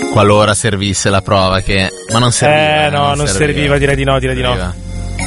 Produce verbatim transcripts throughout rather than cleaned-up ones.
Qualora servisse la prova, che ma non serviva. Eh no, non, non serviva. serviva, direi di no, direi di no.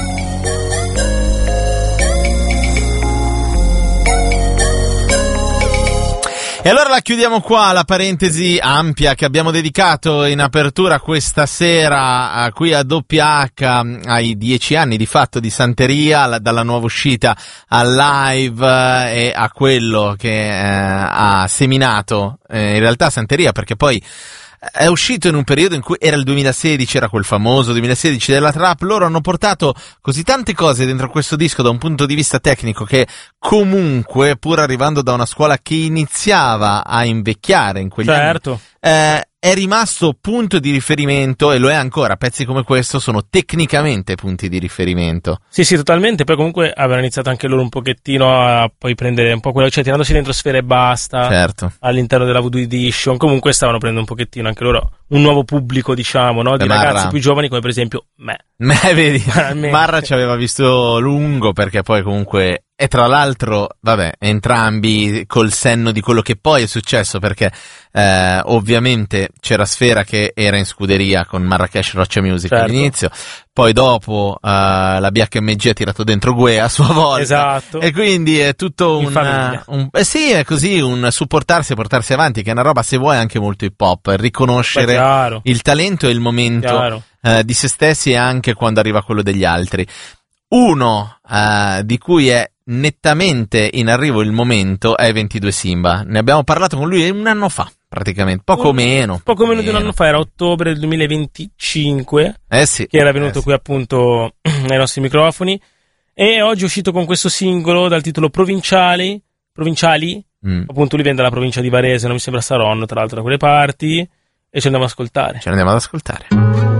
E allora la chiudiamo qua, la parentesi ampia che abbiamo dedicato in apertura questa sera qui a W H ai dieci anni di fatto di Santeria, la, dalla nuova uscita al live eh, e a quello che eh, ha seminato eh, in realtà Santeria, perché poi è uscito in un periodo in cui era il duemilasedici, era quel famoso duemilasedici della trap. Loro hanno portato così tante cose dentro questo disco da un punto di vista tecnico che comunque, pur arrivando da una scuola che iniziava a invecchiare in quegli certo. anni, eh, è rimasto punto di riferimento, e lo è ancora. Pezzi come questo sono tecnicamente punti di riferimento. Sì, sì, totalmente. Poi comunque avevano iniziato anche loro un pochettino a poi prendere un po' quello, cioè tirandosi dentro Sfera e Basta, certo, all'interno della Voodoo Edition. Comunque stavano prendendo un pochettino anche loro un nuovo pubblico, diciamo, no? Di Marra. Ragazzi più giovani, come per esempio me. Me, vedi, Marra ci aveva visto lungo, perché poi comunque, e tra l'altro, vabbè, entrambi col senno di quello che poi è successo, perché eh, ovviamente c'era Sfera che era in scuderia con Marrakesh Roccia Music, certo, all'inizio, poi dopo uh, la B H M G ha tirato dentro Gue a sua volta, esatto, e quindi è tutto un, uh, un eh sì, è così, un supportarsi e portarsi avanti, che è una roba, se vuoi, anche molto hip hop, riconoscere Beh, il talento e il momento uh, di se stessi, e anche quando arriva quello degli altri. Uno uh, di cui è nettamente in arrivo il momento è ventidue Simba. Ne abbiamo parlato con lui un anno fa, praticamente, poco un, meno. Poco meno, meno di un anno fa, era ottobre del duemilaventicinque, eh sì, che era venuto eh sì. qui appunto ai nostri microfoni, e oggi è uscito con questo singolo dal titolo Provinciali, Provinciali, mm. appunto lui viene dalla provincia di Varese, non mi sembra Saronno, tra l'altro da quelle parti, e ci andiamo ad ascoltare. Ci andiamo ad ascoltare.